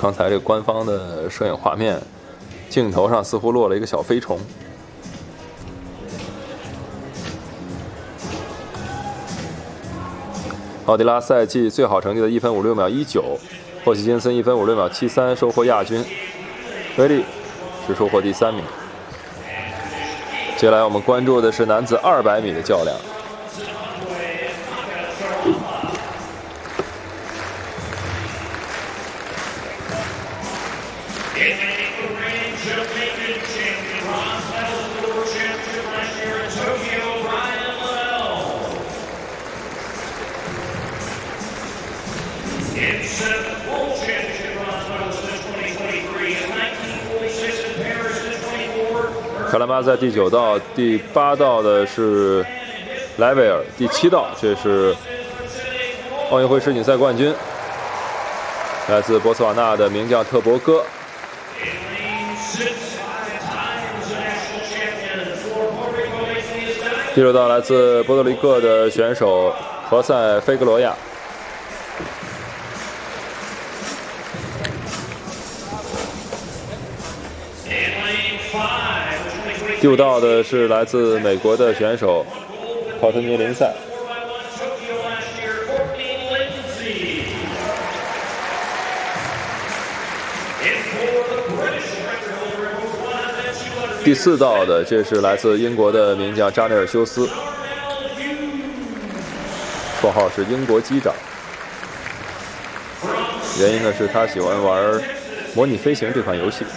刚才这官方的摄影画面，镜头上似乎落了一个小飞虫。奥迪拉赛季最好成绩的1分56秒19，霍奇金森1分56秒73收获亚军，威利是收获第3名。接下来我们关注的是男子200米的较量。卡拉马在第9道，第8道的是莱维尔，第7道这是奥运会世锦赛冠军，来自博茨瓦纳的名将特博戈。第6道来自波多黎各的选手何塞·菲格罗亚。第5道的是来自美国的选手考特尼·林赛。第4道的这是来自英国的名将扎内尔·休斯，绰号是英国机长，原因呢是他喜欢玩模拟飞行这款游戏。